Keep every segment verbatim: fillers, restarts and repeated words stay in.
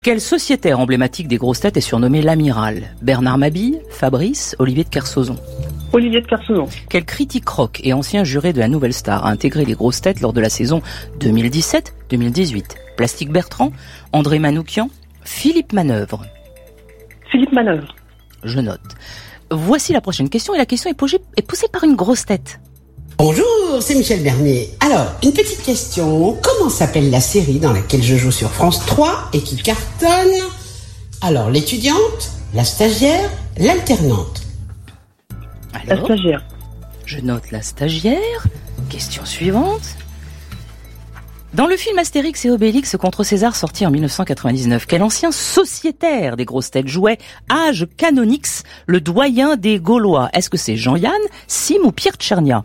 Quel sociétaire emblématique des grosses têtes est surnommé l'amiral? Bernard Mabille, Fabrice, Olivier de Kersauzon. Olivier de Kersauzon. Quel critique rock et ancien juré de la Nouvelle Star a intégré les grosses têtes lors de la saison deux mille dix-sept deux mille dix-huit? Plastique Bertrand, André Manoukian, Philippe Manœuvre. Philippe Manœuvre. Je note. Voici la prochaine question et la question est posée, est posée par une grosse tête. Bonjour, c'est Michel Bernier. Alors, une petite question. Comment s'appelle la série dans laquelle je joue sur France trois et qui cartonne? Alors, l'étudiante, la stagiaire, l'alternante. La stagiaire. Je note la stagiaire. Question suivante. Dans le film Astérix et Obélix contre César sorti en dix-neuf cent quatre-vingt-dix-neuf, quel ancien sociétaire des grosses têtes jouait Age Canonix, le doyen des Gaulois? Est-ce que c'est Jean-Yann, Sim ou Pierre Tchernia?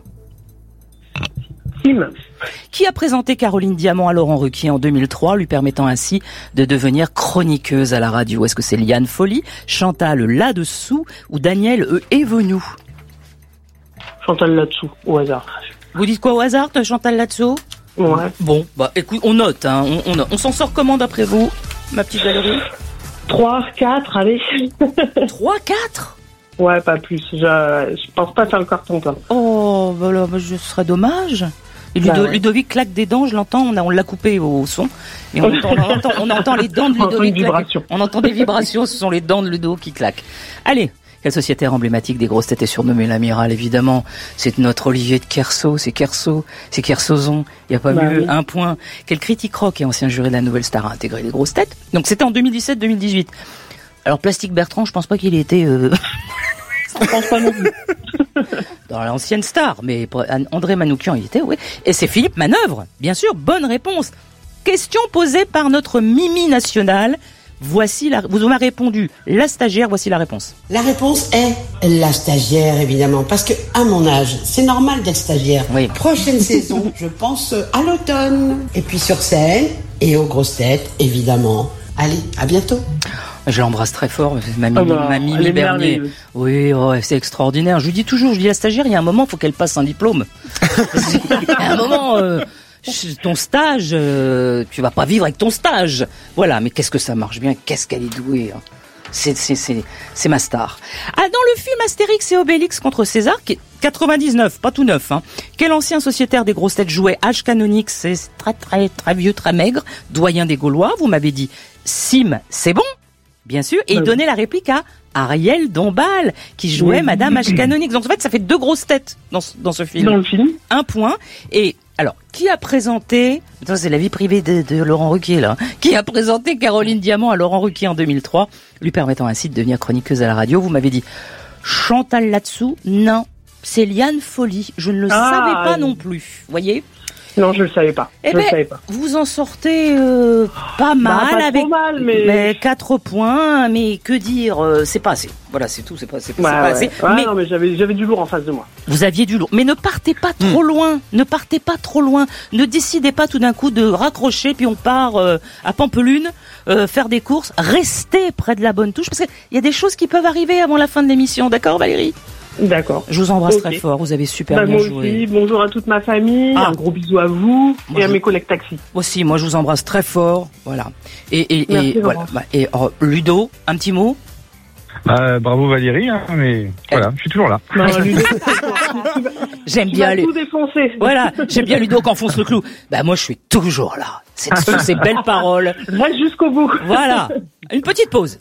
Sim. Qui a présenté Caroline Diamant à Laurent Ruquier en deux mille trois, lui permettant ainsi de devenir chroniqueuse à la radio? Est-ce que c'est Liane Folly, Chantal Là-Dessous ou Daniel E. Evenou? Chantal Là-Dessous, au hasard. Vous dites quoi au hasard, Chantal Là-Dessous? Ouais. Bon, bah écoute, on note, hein, on, on, on s'en sort comment d'après vous, ma petite Valérie? trois, quatre, allez. trois, quatre? Ouais, pas plus. Je, je pense pas faire le carton plein. Oh, bah là, bah, ce serait dommage. Et Ludo, bah ouais. Ludovic claque des dents, je l'entends, on, a, on l'a coupé au son. Et on entend, on entend, on entend les dents de Ludovic claquer. On entend des vibrations, ce sont les dents de Ludo qui claquent. Allez, quel sociétaire emblématique des grosses têtes est surnommé l'amiral, évidemment? C'est notre Olivier de Kersauzon, c'est Kersauzon, c'est Kersauzon, il n'y a pas bah mieux, oui. Un point. Quel critique rock et ancien juré de la Nouvelle Star a intégré les grosses têtes? Donc c'était en deux mille dix-sept deux mille dix-huit. Alors Plastique Bertrand, je pense pas qu'il ait été... Euh... Je pense pas non plus. Dans l'ancienne Star, mais André Manoukian y était, oui. Et c'est Philippe Manœuvre, bien sûr, bonne réponse. Question posée par notre Mimi nationale. Voici la, vous m'avez répondu, la stagiaire, voici la réponse. La réponse est la stagiaire, évidemment, parce que à mon âge, c'est normal d'être stagiaire. Oui. Prochaine saison, je pense à l'automne. Et puis sur scène, et aux grosses têtes, évidemment. Allez, à bientôt. Je l'embrasse très fort, ma Mimi, oh bah, ma Mimi Bernier. Oui, oh, c'est extraordinaire. Je lui dis toujours, je dis à la stagiaire, il y a un moment, il faut qu'elle passe un diplôme. Il y a un moment, euh, ton stage, euh, tu vas pas vivre avec ton stage. Voilà, mais qu'est-ce que ça marche bien, qu'est-ce qu'elle est douée. Hein. C'est, c'est, c'est, c'est ma star. Ah, dans le film Astérix et Obélix contre César, qui est quatre-vingt-dix-neuf, pas tout neuf, hein. Quel ancien sociétaire des grosses têtes jouait Age Canonix? C'est très, très, très vieux, très maigre, doyen des Gaulois. Vous m'avez dit, Sim, c'est bon? Bien sûr, et il donnait la réplique à Ariel Dombal, qui jouait oui. Madame Age Canonix. Donc en fait, ça fait deux grosses têtes dans ce, dans ce film. Dans le film. Un point. Et alors, qui a présenté, attends, c'est la vie privée de, de Laurent Ruquier là, qui a présenté Caroline Diamant à Laurent Ruquier en deux mille trois, lui permettant ainsi de devenir chroniqueuse à la radio? Vous m'avez dit Chantal Là-Dessous. Non, c'est Liane Folly. Je ne le ah, savais pas non plus. Vous voyez? Non, je le savais pas. Eh je ben, le savais pas. Vous en sortez euh, pas mal bah, pas avec trop mal, mais... mais quatre points. Mais que dire, euh, c'est pas assez. Voilà, c'est tout. C'est pas, c'est, bah, c'est pas ouais. assez. Ouais, mais non, mais j'avais, j'avais du lourd en face de moi. Vous aviez du lourd, mais ne partez pas trop mmh. loin. Ne partez pas trop loin. Ne décidez pas tout d'un coup de raccrocher puis on part euh, à Pampelune euh, faire des courses. Restez près de la bonne touche parce qu'il y a des choses qui peuvent arriver avant la fin de l'émission. D'accord, Valérie? D'accord. Je vous embrasse okay. très fort, vous avez super bah, bien moi joué. Aussi, bonjour à toute ma famille, ah. un gros bisou à vous moi et à je... mes collègues taxi. Aussi, moi je vous embrasse très fort, voilà. Et, et, Merci, et voilà. Bah, et oh, Ludo, un petit mot. Euh, bravo Valérie, hein, mais eh. voilà, je suis toujours là. Non, Ludo, j'aime bien les... tout défoncer. Voilà, j'aime bien Ludo qui enfonce le clou. Bah moi je suis toujours là. C'est sur ces belles paroles. Reste jusqu'au bout. Voilà. Une petite pause.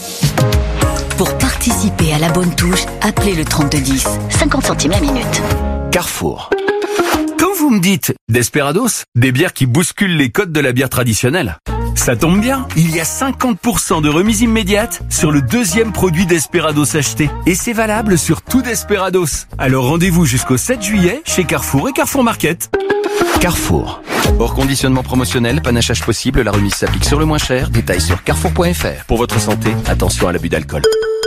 Pour participer à la bonne touche, appelez le trente-deux dix, cinquante centimes la minute. Carrefour. Quand vous me dites Desperados, des bières qui bousculent les codes de la bière traditionnelle, ça tombe bien, il y a cinquante pour cent de remise immédiate sur le deuxième produit Desperados acheté. Et c'est valable sur tout Desperados. Alors rendez-vous jusqu'au sept juillet chez Carrefour et Carrefour Market. Carrefour. Hors conditionnement promotionnel, panachage possible, la remise s'applique sur le moins cher. Détails sur carrefour point f r. Pour votre santé, attention à l'abus d'alcool.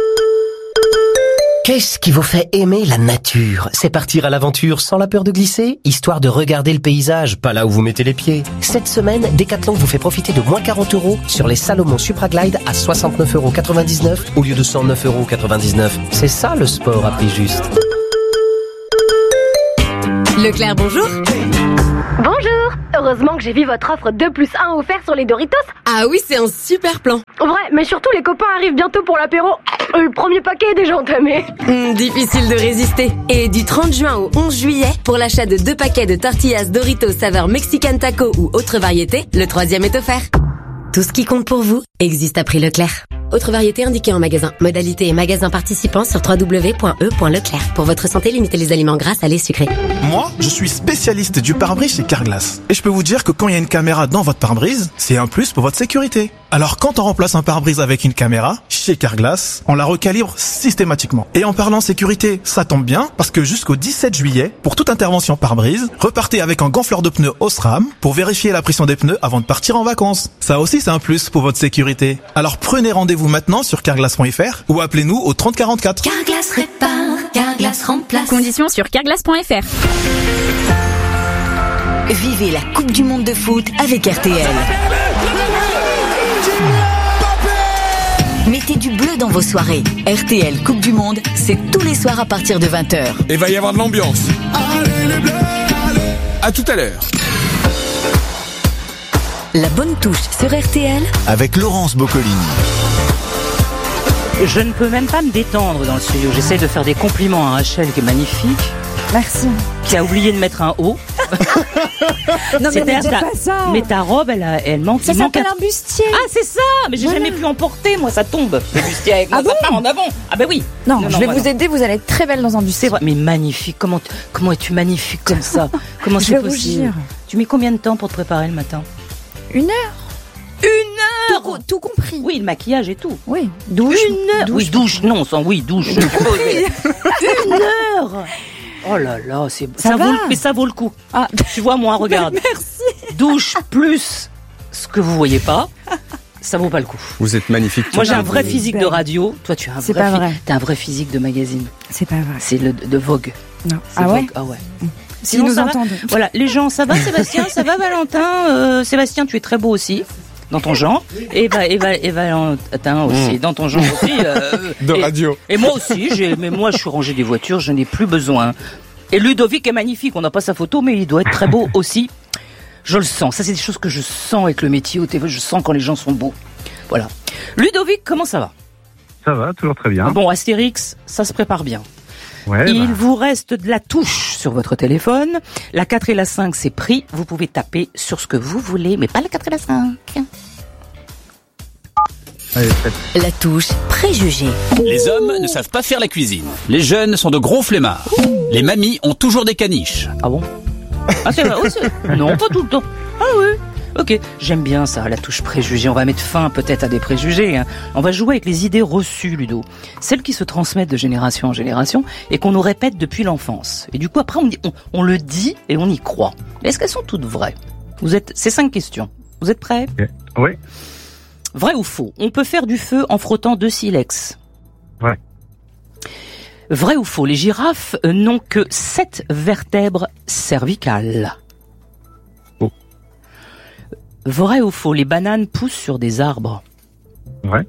Qu'est-ce qui vous fait aimer la nature? C'est partir à l'aventure sans la peur de glisser, histoire de regarder le paysage, pas là où vous mettez les pieds. Cette semaine, Decathlon vous fait profiter de moins quarante euros sur les Salomon Supra Glide à soixante-neuf euros quatre-vingt-dix-neuf au lieu de cent neuf euros quatre-vingt-dix-neuf. C'est ça le sport à prix juste. Leclerc, bonjour. Bonjour. Heureusement que j'ai vu votre offre deux plus un offert sur les Doritos. Ah oui, c'est un super plan. Vrai, mais surtout les copains arrivent bientôt pour l'apéro. Le premier paquet est déjà entamé. Mmh, difficile de résister. Et du trente juin au onze juillet, pour l'achat de deux paquets de tortillas Doritos saveur Mexican Taco ou autre variété, le troisième est offert. Tout ce qui compte pour vous existe à prix Leclerc. Autre variété indiquée en magasin. Modalité et magasin participants sur w w w point e point leclerc. Pour votre santé, limitez les aliments gras, salés, sucrés. Moi, je suis spécialiste du pare-brise chez Carglass. Et je peux vous dire que quand il y a une caméra dans votre pare-brise, c'est un plus pour votre sécurité. Alors quand on remplace un pare-brise avec une caméra, chez Carglass, on la recalibre systématiquement. Et en parlant sécurité, ça tombe bien, parce que jusqu'au dix-sept juillet, pour toute intervention pare-brise, repartez avec un gonfleur de pneus Osram pour vérifier la pression des pneus avant de partir en vacances. Ça aussi, c'est un plus pour votre sécurité. Alors prenez rendez-vous maintenant sur carglass point f r ou appelez-nous au trente quarante-quatre. Carglass répare, Carglass remplace. Conditions sur carglass point f r. Vivez la Coupe du Monde de foot avec R T L. Mettez du bleu dans vos soirées. R T L Coupe du Monde, c'est tous les soirs à partir de vingt heures. Et va y avoir de l'ambiance. Allez les bleus, allez. À tout à l'heure. La bonne touche sur R T L avec Laurence Boccolini. Je ne peux même pas me détendre dans le studio. J'essaie de faire des compliments à Rachel qui est magnifique. Merci. Qui a oublié de mettre un haut. Non mais ne dis ta, pas ça. Mais ta robe, elle, a, elle manque. Ça s'appelle un... un bustier. Ah c'est ça. Mais j'ai voilà. jamais pu en porter. Moi ça tombe. Le bustier avec moi, ah bon ça part en avant. Ah ben oui. Non, non je non, vais vous non. aider. Vous allez être très belle dans un bustier. C'est vrai. Mais magnifique. Comment comment es-tu magnifique comme ça? Comment c'est possible? Tu mets combien de temps pour te préparer le matin? Une heure. Une heure tout, tout compris. Oui, le maquillage et tout. Oui. Douche. Une heure. Douche. Oui, douche. Non, sans oui, douche. Une heure. Oh là là, c'est ça, ça va. vaut le, mais ça vaut le coup. Ah, tu vois moi, regarde. Merci. Douche plus ce que vous voyez pas, ça vaut pas le coup. Vous êtes magnifique. Moi j'ai un vrai physique de radio. Toi tu as un c'est vrai, pas vrai. T'as un vrai physique de magazine. C'est pas vrai. C'est le de Vogue. Non. C'est ah Vogue. ouais. Ah ouais. S'ils nous entendent. Voilà, les gens, ça va Sébastien, ça va Valentin. Euh, Sébastien, tu es très beau aussi. Dans ton genre, et va, et va, et Valentin aussi, mmh. dans ton genre aussi. Euh, de et, radio. Et moi aussi, j'ai, mais moi je suis rangé des voitures, je n'ai plus besoin. Et Ludovic est magnifique, on n'a pas sa photo, mais il doit être très beau aussi. Je le sens, ça c'est des choses que je sens avec le métier au T V, je sens quand les gens sont beaux. Voilà. Ludovic, comment ça va? Ça va, toujours très bien. Bon, Astérix, ça se prépare bien. Ouais, il bah. vous reste de la touche sur votre téléphone. La quatre et la cinq, c'est pris. Vous pouvez taper sur ce que vous voulez, mais pas la quatre et la cinq. Allez, la touche préjugée. Les hommes ne savent pas faire la cuisine. Les jeunes sont de gros flemmards. Les mamies ont toujours des caniches. Ah bon? Ah c'est vrai, oui, c'est... Non, pas tout le temps. Ah oui. Ok, j'aime bien ça, la touche préjugée. On va mettre fin peut-être à des préjugés. Hein. On va jouer avec les idées reçues, Ludo. Celles qui se transmettent de génération en génération et qu'on nous répète depuis l'enfance. Et du coup, après, on, dit, on, on le dit et on y croit. Mais est-ce qu'elles sont toutes vraies? Vous êtes, c'est cinq questions. Vous êtes prêts? Okay. Oui. Vrai ou faux? On peut faire du feu en frottant deux silex. Vrai. Vrai ou faux? Les girafes n'ont que sept vertèbres cervicales. Faux. Vrai ou faux? Les bananes poussent sur des arbres. Vrai.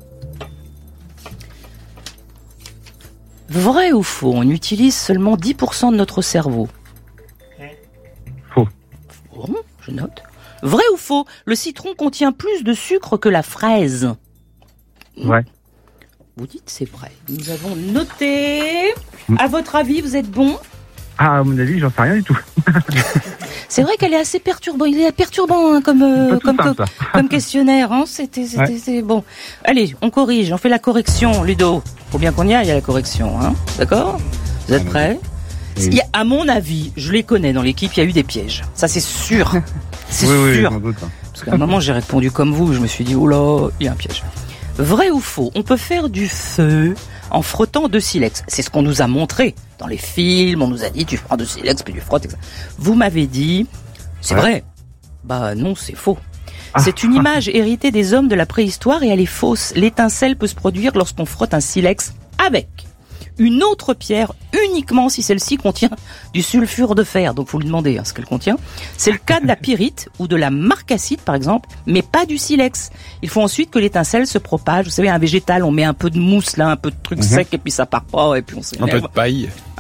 Vrai ou faux? On utilise seulement dix pour cent de notre cerveau. Faux. Bon, je note. Vrai ou faux? Le citron contient plus de sucre que la fraise. Vrai. Vous dites c'est vrai. Nous avons noté. À votre avis, vous êtes bon? Ah, à mon avis, j'en sais rien du tout. C'est vrai qu'elle est assez perturbante. Il est perturbant hein, comme euh, comme, simple, comme, comme questionnaire. Hein. C'était c'était ouais. c'est bon. Allez, on corrige. On fait la correction, Ludo. Faut bien qu'on y aille à la correction, hein. D'accord? Vous êtes prêts? Oui. Il y a, à mon avis, je les connais dans l'équipe. Il y a eu des pièges. Ça c'est sûr. C'est oui, sûr. Oui, parce qu'à un moment j'ai répondu comme vous. Je me suis dit oh là, il y a un piège. Vrai ou faux? On peut faire du feu en frottant deux silex. C'est ce qu'on nous a montré dans les films. On nous a dit tu prends deux silex puis tu frottes. Et cetera. Vous m'avez dit c'est ouais. vrai. Bah non, c'est faux. Ah. C'est une image héritée des hommes de la préhistoire et elle est fausse. L'étincelle peut se produire lorsqu'on frotte un silex avec une autre pierre uniquement si celle-ci contient du sulfure de fer. Donc faut lui demander hein, ce qu'elle contient. C'est le cas de la pyrite ou de la marcassite par exemple, mais pas du silex. Il faut ensuite que l'étincelle se propage. Vous savez, un végétal, on met un peu de mousse là, un peu de truc mm-hmm. sec et puis ça part pas et puis on s'énerve. Un peu de paille. Un...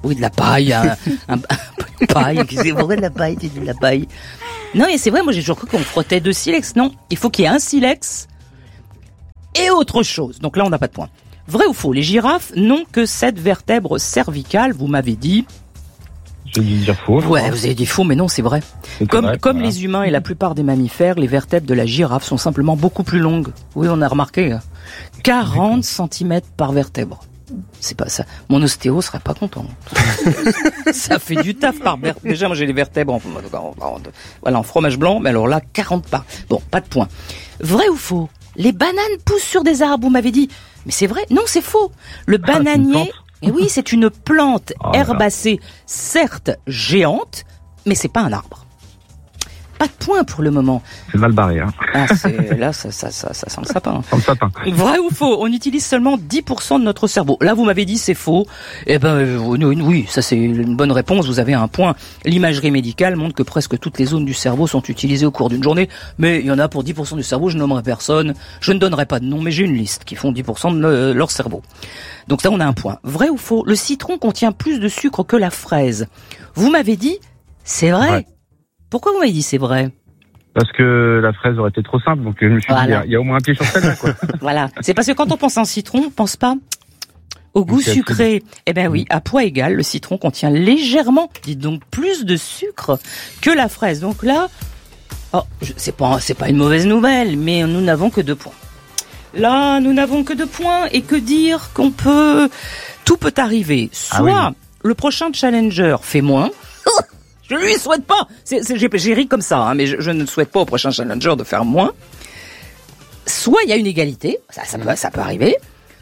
Oui, de la paille, un, un, un peu de paille. Pourquoi de la paille, tu dis de la paille? Non, et c'est vrai, moi j'ai toujours cru qu'on frottait deux silex. Non, il faut qu'il y ait un silex et autre chose. Donc là, on n'a pas de point. Vrai ou faux? Les girafes n'ont que sept vertèbres cervicales, vous m'avez dit. J'ai dû dire faux. Ouais, vous avez dit faux, mais non, c'est vrai. C'est Comme, vrai, comme voilà. les humains et la plupart des mammifères, les vertèbres de la girafe sont simplement beaucoup plus longues. Oui, on a remarqué. quarante centimètres par vertèbre. C'est pas ça. Mon ostéo serait pas content. Ça fait du taf par vertèbre. Déjà, moi j'ai les vertèbres en, en, en, voilà, en fromage blanc, mais alors là, quarante par. Bon, pas de point. Vrai ou faux? Les bananes poussent sur des arbres, vous m'avez dit. Mais c'est vrai? Non, c'est faux. Le Ah, bananier, et oui, c'est une plante Oh là là. herbacée, certes géante, mais c'est pas un arbre. Pas de point pour le moment. C'est mal barré, hein. Ah, c'est, là, ça, ça, ça, ça sent le sapin. Sans le sapin. Vrai ou faux? On utilise seulement dix pour cent de notre cerveau. Là, vous m'avez dit c'est faux. Eh ben, euh, oui, ça c'est une bonne réponse. Vous avez un point. L'imagerie médicale montre que presque toutes les zones du cerveau sont utilisées au cours d'une journée. Mais il y en a pour dix pour cent du cerveau. Je nommerai personne. Je ne donnerai pas de nom, mais j'ai une liste qui font dix pour cent de le- leur cerveau. Donc ça, on a un point. Vrai ou faux? Le citron contient plus de sucre que la fraise. Vous m'avez dit c'est vrai. Ouais. Pourquoi vous m'avez dit c'est vrai? Parce que la fraise aurait été trop simple, donc je me suis dit, il y Voilà. a- il y, a au moins un pied sur celle-là, quoi. Voilà. C'est parce que quand on pense à un citron, on pense pas au goût C'est sucré. Eh ben oui, à poids égal, le citron contient légèrement, dites donc, plus de sucre que la fraise. Donc là, oh, je- c'est pas, c'est pas une mauvaise nouvelle, mais nous n'avons que deux points. Là, nous n'avons que deux points, et que dire qu'on peut, tout peut arriver. Soit Ah oui. le prochain challenger fait moins. Je lui souhaite pas. C'est, c'est, j'ai, j'ai ri comme ça, hein, mais je, je ne souhaite pas au prochain challenger de faire moins. Soit il y a une égalité, ça, ça, peut, ça peut arriver.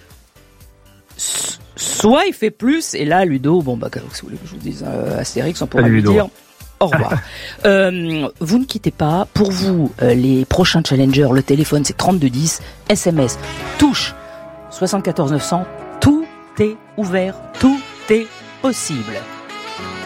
S- Soit il fait plus, et là, Ludo, bon, bah, si vous voulez que je vous dise euh, Astérix, on pourra Salut, lui Ludo. dire au revoir. euh, vous ne quittez pas. Pour vous, euh, les prochains challengers, le téléphone, c'est trente-deux dix, S M S, touche, soixante-quatorze neuf cents, tout est ouvert, tout est possible.